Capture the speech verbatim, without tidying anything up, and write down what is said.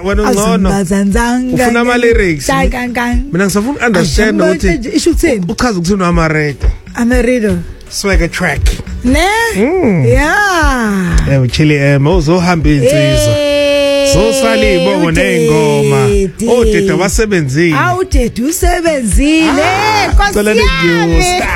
wena ngcono ufuna ama lyrics mina ngisafuna understand ukuthi isho ukuthini uchaza ukuthi unama redo ama redo swagger track ne yeah eh uchili eh mawuzohamba insizwa so sali ibongo nengoma odede basebenzile awudede usebenzile Nkosi yami